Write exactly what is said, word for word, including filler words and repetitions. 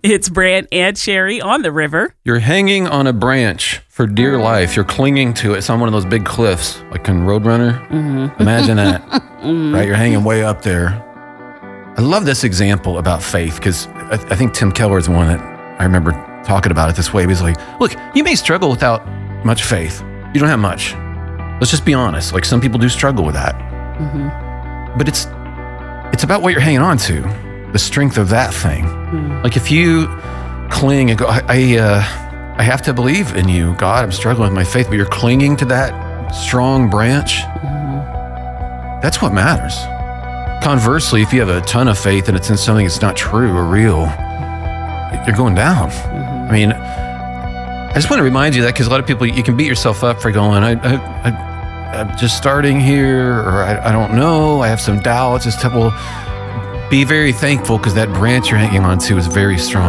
It's Brant and Sherry on the river. You're hanging on a branch for dear life. You're clinging to it. It's on one of those big cliffs, like in Roadrunner. Mm-hmm. Imagine that, mm-hmm. right? You're hanging way up there. I love this example about faith because I, I think Tim Keller is the one that I remember talking about it this way. He's like, look, you may struggle without much faith. You don't have much. Let's just be honest. Like some people do struggle with that. Mm-hmm. But it's it's about what you're hanging on to, the strength of that thing. Mm. Like if you cling and go, I I, uh, I have to believe in you, God. I'm struggling with my faith, but you're clinging to that strong branch. Mm-hmm. That's what matters. Conversely, if you have a ton of faith and it's in something that's not true or real, you're going down. Mm-hmm. I mean, I just want to remind you that because a lot of people, you can beat yourself up for going, I, I, I I'm just starting here, or I, I don't know, I have some doubts. It's well, be very thankful because that branch you're hanging on to is very strong.